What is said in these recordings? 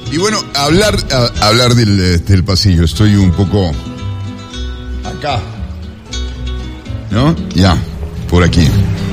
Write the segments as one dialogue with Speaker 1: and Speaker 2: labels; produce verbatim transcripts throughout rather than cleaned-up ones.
Speaker 1: Y bueno, hablar, a, hablar del, del pasillo, estoy un poco acá, ¿no? Ya, por aquí.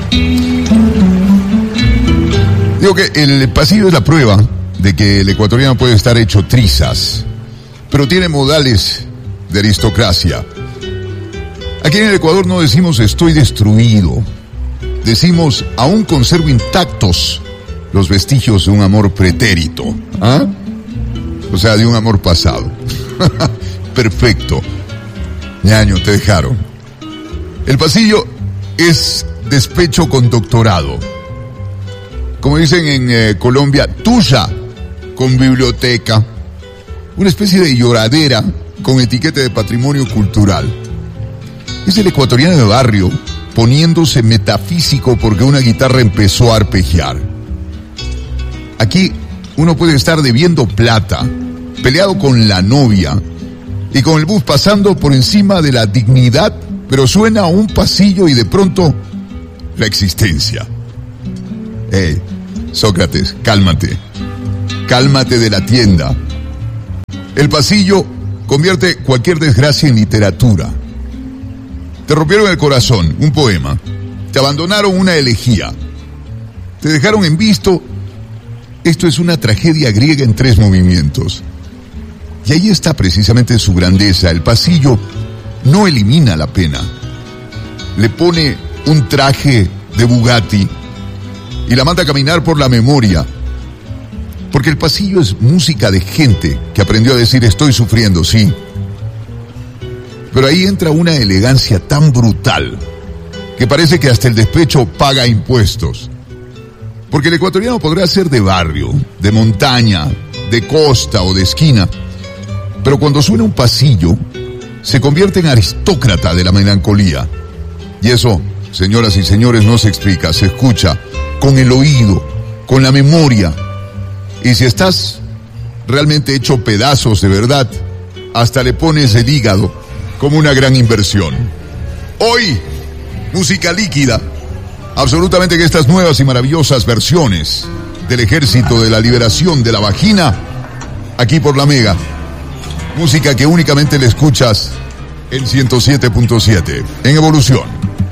Speaker 1: Digo que el pasillo es la prueba de que el ecuatoriano puede estar hecho trizas, pero tiene modales de aristocracia. Aquí en el Ecuador no decimos estoy destruido, decimos aún conservo intactos los vestigios de un amor pretérito, ¿ah? O sea, de un amor pasado. Perfecto. Ñaño, te dejaron. El pasillo es despecho con doctorado. Como dicen en eh, Colombia, tuya con biblioteca. Una especie de lloradera con etiqueta de patrimonio cultural. Es el ecuatoriano de barrio poniéndose metafísico porque una guitarra empezó a arpegiar. Aquí uno puede estar debiendo plata, peleado con la novia y con el bus pasando por encima de la dignidad, pero suena a un pasillo y de pronto la existencia. Hey, Sócrates, cálmate. Cálmate de la tienda. El pasillo convierte cualquier desgracia en literatura. Te rompieron el corazón, un poema. Te abandonaron, una elegía. Te dejaron en visto. Esto es una tragedia griega en tres movimientos. Y ahí está precisamente su grandeza. El pasillo no elimina la pena. Le pone un traje de Bugatti y la manda a caminar por la memoria. Porque el pasillo es música de gente que aprendió a decir estoy sufriendo, sí. Pero ahí entra una elegancia tan brutal que parece que hasta el despecho paga impuestos. Porque el ecuatoriano podrá ser de barrio, de montaña, de costa o de esquina, pero cuando suena un pasillo, se convierte en aristócrata de la melancolía. Y eso, señoras y señores, no se explica, se escucha con el oído, con la memoria. Y si estás realmente hecho pedazos de verdad, hasta le pones el hígado como una gran inversión. Hoy, música líquida. Absolutamente que estas nuevas y maravillosas versiones del Ejército de la Liberación de la Vagina, aquí por la Mega. Música que únicamente le escuchas en ciento siete punto siete, en Evolución.